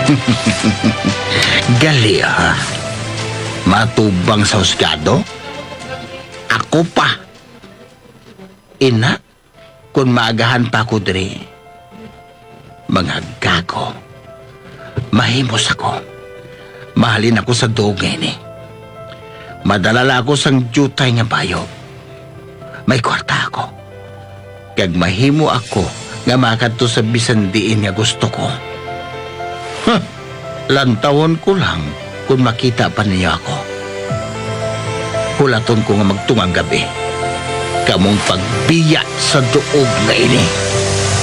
Gali ha. Matubang sa husgado? Ako pa. Ina, kung maagahan pa ko diri, mga gago, mahimos ako. Mahalin ako sa dugay ni. Madalala ako sang jutay nga bayo. May kwarta ako. Kag mahimo ako nga makadto sa bisan diin nga gusto ko. Lantawon ko lang kung makita pa niya ako. Hulaton ko nga magtungang gabi. Kamong pagbiya sa duog nga ini.